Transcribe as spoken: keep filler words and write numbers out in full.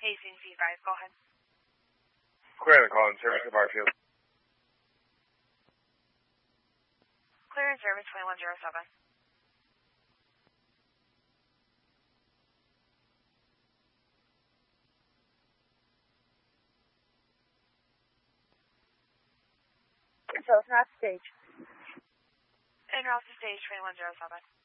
Hastings V five, go ahead. Clear the call in service of Barfield. Clear in service twenty-one oh seven. So it's not stage. En route to stage twenty-one oh seven.